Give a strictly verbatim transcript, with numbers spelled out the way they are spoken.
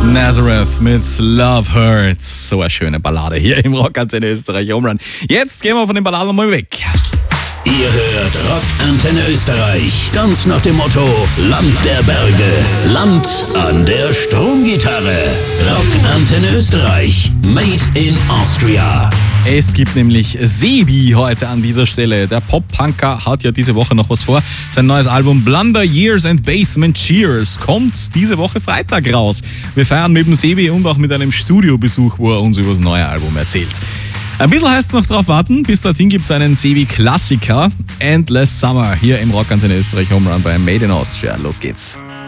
Nazareth mit Love Hurts. So eine schöne Ballade hier im Rockantenne Österreich Home Run. Jetzt gehen wir von den Balladen mal weg. Ihr hört Rockantenne Österreich. Ganz nach dem Motto Land der Berge, Land an der Stromgitarre. Rockantenne Österreich. Made in Austria. Es gibt nämlich Sebi heute an dieser Stelle. Der Pop-Punker hat ja diese Woche noch was vor. Sein neues Album Blunder Years and Basement Cheers kommt diese Woche Freitag raus. Wir feiern mit dem Sebi und auch mit einem Studiobesuch, wo er uns über das neue Album erzählt. Ein bisschen heißt es noch drauf warten. Bis dorthin gibt es einen Sebi-Klassiker. Endless Summer hier im Rockantenne Österreich Home Run bei Made in Austria. Los geht's.